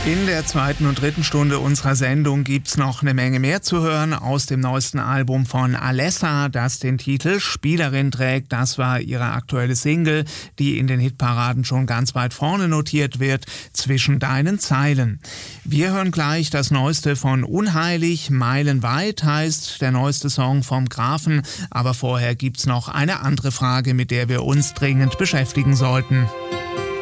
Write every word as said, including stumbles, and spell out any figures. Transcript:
In der zweiten und dritten Stunde unserer Sendung gibt's noch eine Menge mehr zu hören aus dem neuesten Album von Alessa, das den Titel Spielerin trägt. Das war ihre aktuelle Single, die in den Hitparaden schon ganz weit vorne notiert wird, Zwischen deinen Zeilen. Wir hören gleich das Neueste von Unheilig, Meilenweit heißt der neueste Song vom Grafen. Aber vorher gibt's noch eine andere Frage, mit der wir uns dringend beschäftigen sollten.